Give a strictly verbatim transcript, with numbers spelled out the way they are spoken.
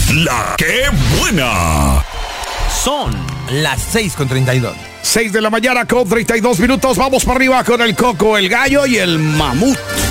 La que buena. Son las seis con treinta y dos. seis de la mañana con treinta y dos minutos. Vamos para arriba con el Coco, el Gallo y el Mamut.